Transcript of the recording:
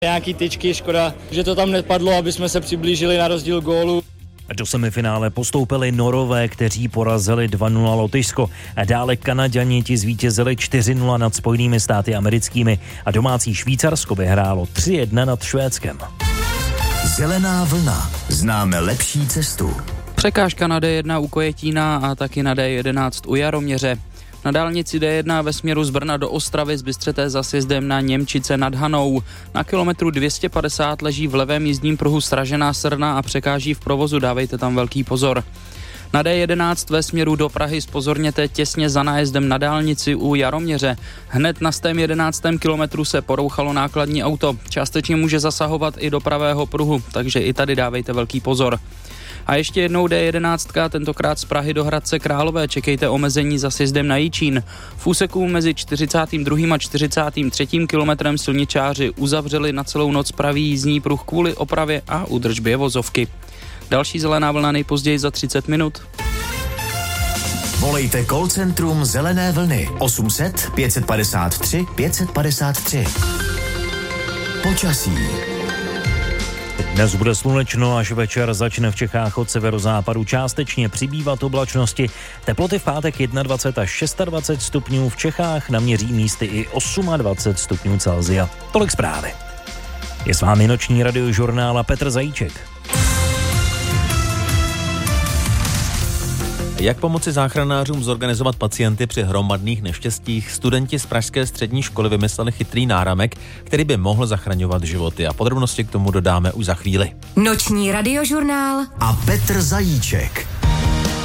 Nějaký tyčky, škoda, že to tam nepadlo, aby jsme se přiblížili na rozdíl gólu. Do semifinále postoupili Norové, kteří porazili 2-0 Lotyšsko. A dále Kanaďani ti zvítězili 4-0 nad Spojenými státy americkými a domácí Švýcarsko vyhrálo 3-1 nad Švédskem. Zelená vlna. Známe lepší cestu. Překážka na D1 u Kojetína a taky na D11 u Jaroměře. Na dálnici D1 ve směru z Brna do Ostravy zbystřete za sjezdem na Němčice nad Hanou. Na kilometru 250 leží v levém jízdním pruhu sražená srna a překáží v provozu, dávejte tam velký pozor. Na D11 ve směru do Prahy zpozorněte těsně za nájezdem na dálnici u Jaroměře. Hned na 111. kilometru se porouchalo nákladní auto. Částečně může zasahovat i do pravého pruhu, takže i tady dávejte velký pozor. A ještě jednou D11, tentokrát z Prahy do Hradce Králové. Čekejte omezení za sjezdem na Jičín. V úseku mezi 42. a 43. kilometrem silničáři uzavřeli na celou noc pravý jízdní pruh kvůli opravě a údržbě vozovky. Další zelená vlna nejpozději za 30 minut. Volejte call centrum Zelené vlny 800 553 553. Počasí. Dnes bude slunečno, až večer začne v Čechách od severozápadu částečně přibývat oblačnosti. Teploty v pátek 21 až 26 stupňů, v Čechách naměří místy i 28 stupňů Celsia. Tolik zprávy. Je s vámi noční radiožurnál a Petr Zajíček. Jak pomoci záchranářům zorganizovat pacienty při hromadných neštěstích? Studenti z pražské střední školy vymysleli chytrý náramek, který by mohl zachraňovat životy. A podrobnosti k tomu dodáme už za chvíli. Noční radiožurnál a Petr Zajíček.